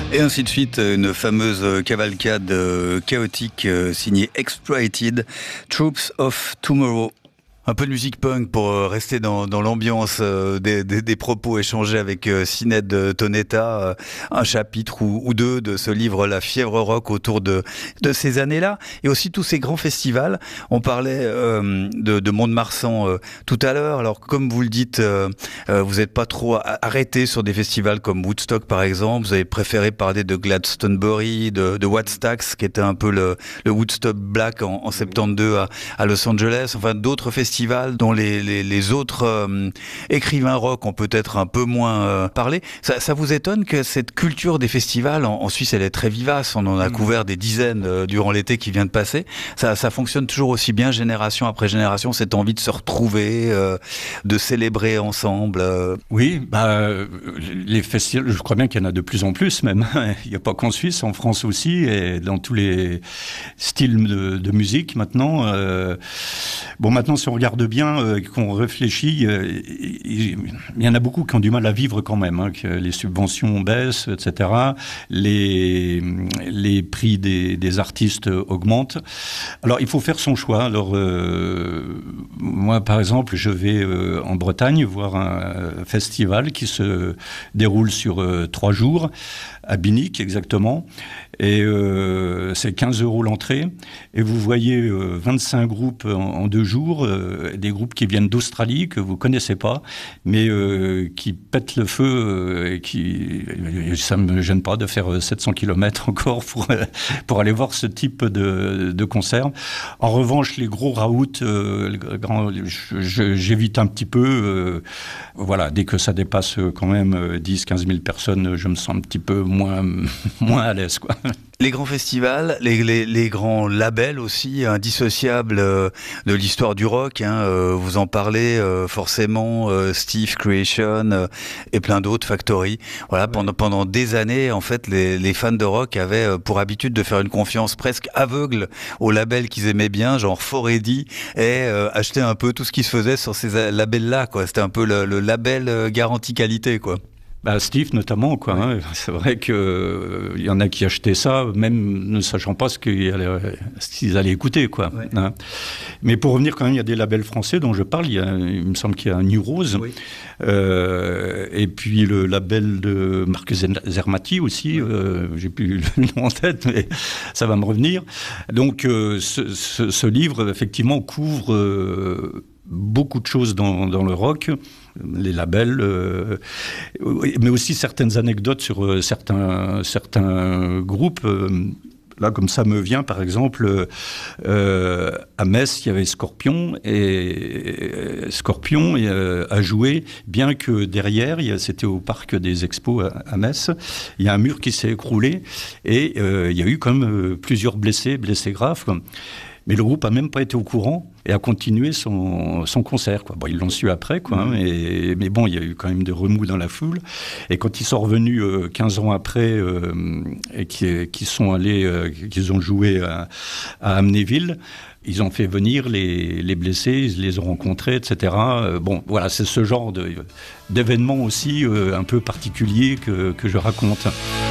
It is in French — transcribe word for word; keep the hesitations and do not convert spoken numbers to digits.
Et ainsi de suite, une fameuse cavalcade chaotique signée Exploited, Troops of Tomorrow. Un peu de musique punk pour rester dans, dans l'ambiance des, des, des propos échangés avec Sinéad Tonetta, un chapitre ou, ou deux de ce livre La fièvre rock autour de, de ces années-là, et aussi tous ces grands festivals. On parlait euh, de, de Mont-de-Marsan euh, tout à l'heure. Alors comme vous le dites, euh, vous n'êtes pas trop arrêté sur des festivals comme Woodstock par exemple. Vous avez préféré parler de Glastonbury, de, de Wattstax, qui était un peu le, le Woodstock Black en, en soixante-douze à, à Los Angeles. Enfin d'autres festivals dont les, les, les autres euh, écrivains rock ont peut-être un peu moins euh, parlé. Ça, ça vous étonne que cette culture des festivals en, en Suisse, elle est très vivace. On en a mmh. couvert des dizaines euh, durant l'été qui vient de passer. Ça, ça fonctionne toujours aussi bien, génération après génération, cette envie de se retrouver, euh, de célébrer ensemble. Euh. Oui, bah, les festivals, je crois bien qu'il y en a de plus en plus même. Il n'y a pas qu'en Suisse, en France aussi, et dans tous les styles de, de musique maintenant. Euh, bon, maintenant, si on regarde de bien, euh, qu'on réfléchit, euh, il y en a beaucoup qui ont du mal à vivre quand même, hein, que les subventions baissent, et cetera. Les, les prix des, des artistes augmentent. Alors, il faut faire son choix. Alors, euh, moi, par exemple, je vais euh, en Bretagne voir un festival qui se déroule sur euh, trois jours, à Binic exactement, et euh, c'est quinze euros l'entrée, et vous voyez euh, vingt-cinq groupes en, en deux jours, euh, des groupes qui viennent d'Australie, que vous connaissez pas, mais euh, qui pètent le feu, euh, et qui, ça me gêne pas de faire sept cents kilomètres encore pour, pour aller voir ce type de, de concert. En revanche, les gros raouts, euh, les grands, je, je, j'évite un petit peu, euh, voilà, dès que ça dépasse quand même dix à quinze mille personnes, je me sens un petit peu moins, moins à l'aise, quoi. Les grands festivals, les, les, les grands labels aussi, indissociables euh, de l'histoire du rock, hein, euh, vous en parlez euh, forcément, euh, Steve, Creation euh, et plein d'autres, Factory. Voilà, ouais. pendant, pendant des années, en fait, les, les fans de rock avaient euh, pour habitude de faire une confiance presque aveugle aux labels qu'ils aimaient bien, genre Foready, et euh, acheter un peu tout ce qui se faisait sur ces labels-là, quoi. C'était un peu le, le label euh, garantie qualité, quoi. Bah Steve notamment, quoi. Ouais. Hein. C'est vrai qu'il euh, y en a qui achetaient ça, même ne sachant pas ce qu'ils allaient, ce qu'ils allaient écouter, quoi. Ouais. Hein. Mais pour revenir quand même, il y a des labels français dont je parle. Il, y a, il me semble qu'il y a New Rose, oui. euh, et puis le label de Marc Zermati aussi. Oui. Euh, j'ai plus le nom en tête, mais ça va me revenir. Donc euh, ce, ce, ce livre, effectivement, couvre euh, beaucoup de choses dans, dans le rock. Les labels, euh, mais aussi certaines anecdotes sur euh, certains, certains groupes. Euh, là, comme ça me vient, par exemple, euh, à Metz, il y avait Scorpion, et Scorpion euh, a joué, bien que derrière, il y a, c'était au parc des Expos à, à Metz, il y a un mur qui s'est écroulé, et euh, il y a eu quand même plusieurs blessés, blessés graves, quoi. Mais le groupe n'a même pas été au courant et a continué son, son concert, quoi. Bon, ils l'ont su après, quoi, hein, mais, mais bon, il y a eu quand même des remous dans la foule. Et quand ils sont revenus euh, quinze ans après euh, et qui, qui sont allés, euh, qu'ils ont joué à, à Amnéville, ils ont fait venir les, les blessés, ils les ont rencontrés, et cetera. Euh, bon, voilà, c'est ce genre de, d'événements aussi euh, un peu particuliers que, que je raconte.